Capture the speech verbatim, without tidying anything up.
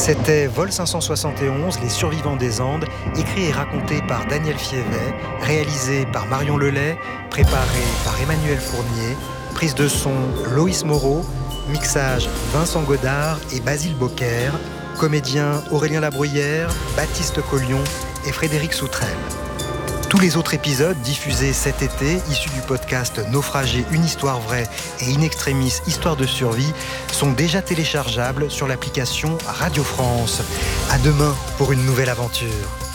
C'était Vol cinq cent soixante et onze, Les Survivants des Andes, écrit et raconté par Daniel Fievet, réalisé par Marion Lelay, préparé par Emmanuel Fournier, prise de son Loïs Moreau, mixage Vincent Godard et Basile Bocquer, comédiens Aurélien Labruyère, Baptiste Collion et Frédéric Soutrel. Tous les autres épisodes diffusés cet été, issus du podcast Naufragé, une histoire vraie et In Extremis, histoire de survie, sont déjà téléchargeables sur l'application Radio France. À demain pour une nouvelle aventure.